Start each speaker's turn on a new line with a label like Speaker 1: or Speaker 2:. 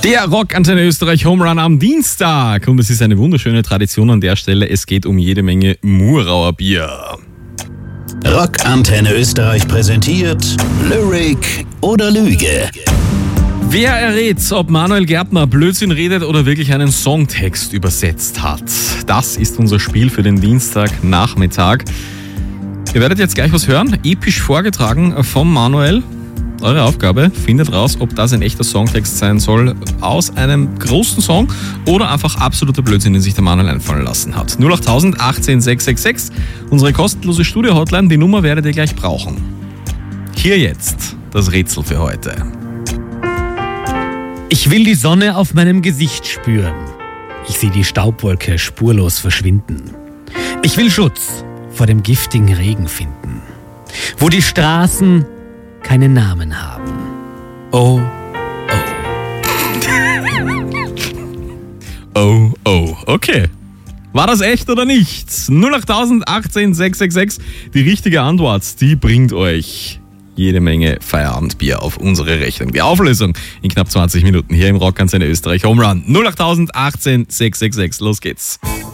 Speaker 1: Der Rockantenne Österreich Home Run am Dienstag. Und es ist eine wunderschöne Tradition an der Stelle. Es geht um jede Menge Murauer Bier.
Speaker 2: Rockantenne Österreich präsentiert Lyric oder Lüge.
Speaker 1: Wer errät, ob Manuel Gärtner Blödsinn redet oder wirklich einen Songtext übersetzt hat? Das ist unser Spiel für den Dienstagnachmittag. Ihr werdet jetzt gleich was hören, episch vorgetragen vom Manuel. Eure Aufgabe, findet raus, ob das ein echter Songtext sein soll aus einem großen Song oder einfach absoluter Blödsinn, den sich der Manuel einfallen lassen hat. 08000 18 666, unsere kostenlose Studio-Hotline, die Nummer werdet ihr gleich brauchen. Hier jetzt das Rätsel für heute.
Speaker 3: Ich will die Sonne auf meinem Gesicht spüren. Ich sehe die Staubwolke spurlos verschwinden. Ich will Schutz vor dem giftigen Regen finden, wo die Straßen keine Namen haben. Oh, oh.
Speaker 1: Oh, oh, okay. War das echt oder nicht? 08000 18 666, die richtige Antwort, die bringt euch jede Menge Feierabendbier auf unsere Rechnung. Die Auflösung in knapp 20 Minuten hier im Rockantenne Österreich Home Run. 08000 18 666, los geht's.